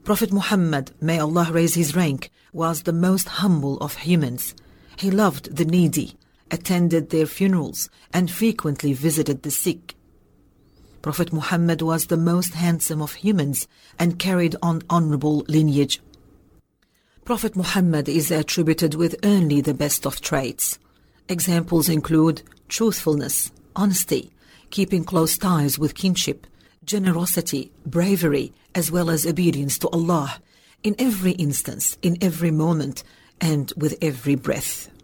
Prophet Muhammad, may Allah raise his rank, was the most humble of humans. He loved the needy, attended their funerals, and frequently visited the sick. Prophet Muhammad was the most handsome of humans and carried on honorable lineage. Prophet Muhammad is attributed with only the best of traits. Examples include truthfulness, honesty, keeping close ties with kinship, generosity, bravery, as well as obedience to Allah in every instance, in every moment, and with every breath.